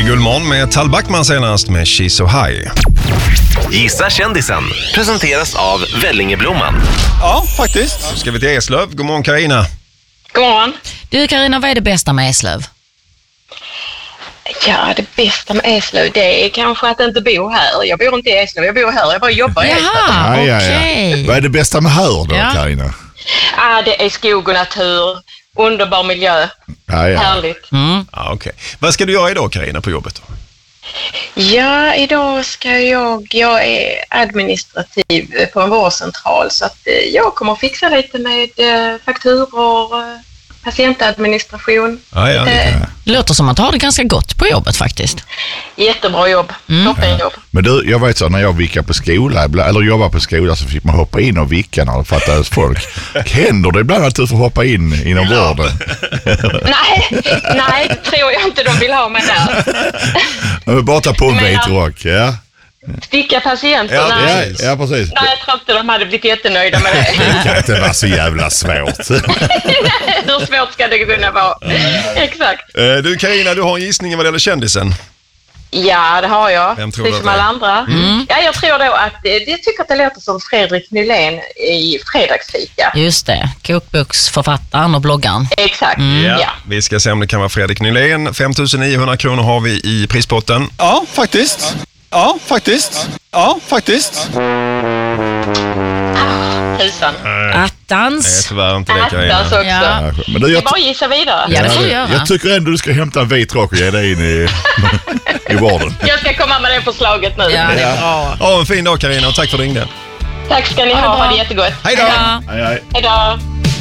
Gullmorgon med Tal Backman senast med She's So High. Gissa kändisen presenteras av Vellingeblomman. Ja, faktiskt. Nu ska vi till Eslöv. God morgon Carina. God morgon. Du Carina, vad är det bästa med Eslöv? Ja, det bästa med Eslöv, det är kanske att inte bo här. Jag bor inte i Eslöv, jag bor här. Jag bara jobbar i Eslöv. Jaha, Ja. okej. Vad är det bästa med här då, Ja. Carina? Det är skog och natur, underbar miljö, härligt. Ja, okej. Vad ska du göra idag Carina på jobbet då? Ja, idag ska jag är administrativ på en vårdcentral så att jag kommer att fixa lite med fakturor, patientadministration. Ja. Det låter som att ha det ganska gott på jobbet faktiskt. Jättebra jobb, toppenjobb. Men du, jag vet så när jag vickar på skola, eller jobbar på skola så fick man hoppa in och vicka när det fattades folk. Händer det ibland att du får hoppa in inom vården? Nej, det tror jag inte de vill ha mig där. Men bara ta på en vit rock, ja. Sticka patienter, Ja, nej. Ja, precis. Nej, jag tror inte de hade blivit jättenöjda med det. Det kan inte vara så jävla svårt. Hur svårt ska det kunna vara? Exakt. Du Carina, du har en gissning vad det gäller kändisen. Ja, det har jag. Vem tror Precis du som att det alla är? andra. Ja, jag tror då att jag tycker att det låter som Fredrik Nylén i Fredagsfika. Just det, kokboksförfattaren och bloggaren. Exakt, ja. Vi ska se om det kan vara Fredrik Nylén. 5 900 kronor har vi i prispotten. Ja, faktiskt. Ja, faktiskt. Ja, faktiskt. Tusan. Nej, Attans. tyvärr inte det Carina. Attans också. Ja. Men du, Det är bara att gissa vidare. Ja, det får du göra. jag tycker ändå du ska hämta en vit rock och ge dig in i vården. Jag ska komma med det förslaget nu. Ja, det är bra. Ja, en fin dag Carina och tack för att du ringde. Tack ska ni ha. Ha det jättegott. Hej då! Ja. Hej, hej. Hej då.